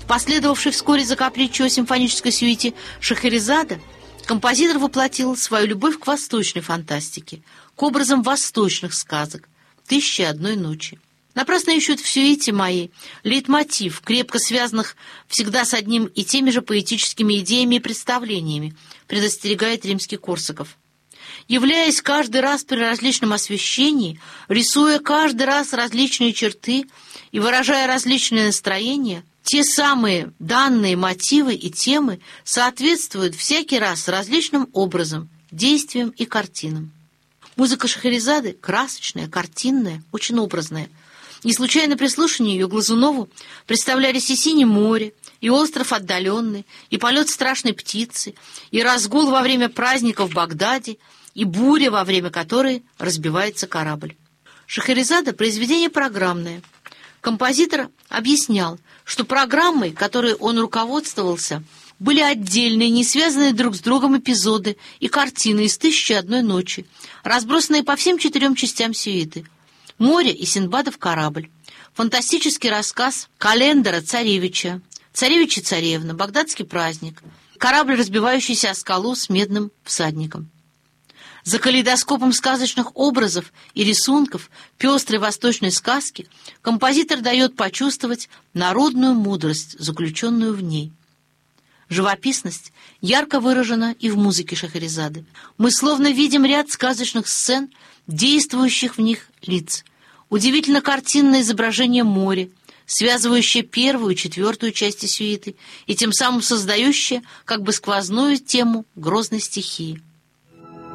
В последовавшей вскоре за капричо симфонической сюите «Шахерезада» композитор воплотил свою любовь к восточной фантастике, к образам восточных сказок «Тысячи и одной ночи». Напрасно ищут в сюите моей лейтмотив, крепко связанных всегда с одним и теми же поэтическими идеями и представлениями, предостерегает Римский-Корсаков. Являясь каждый раз при различном освещении, рисуя каждый раз различные черты и выражая различные настроения, те самые данные мотивы и темы соответствуют всякий раз различным образом, действиям и картинам. Музыка Шахерезады красочная, картинная, очень образная. Не случайно при слушании ее Глазунову представлялись и синее море, и остров отдаленный, и полет страшной птицы, и разгул во время праздника в Багдаде, и буря, во время которой разбивается корабль. Шахерезада — произведение программное. Композитор объяснял, что программой, которой он руководствовался, были отдельные, не связанные друг с другом эпизоды и картины из «Тысячи и одной ночи», разбросанные по всем 4 частям сюиты: «Море» и «Синдбадов корабль», фантастический рассказ Календера «Царевича», «Царевич и царевна», «Багдадский праздник», «Корабль, разбивающийся о скалу с медным всадником». За калейдоскопом сказочных образов и рисунков пестрой восточной сказки композитор дает почувствовать народную мудрость, заключенную в ней. Живописность ярко выражена и в музыке Шахерезады. Мы словно видим ряд сказочных сцен, действующих в них лиц. Удивительно картинное изображение моря, связывающее 1 и 4 части сюиты и тем самым создающее как бы сквозную тему грозной стихии.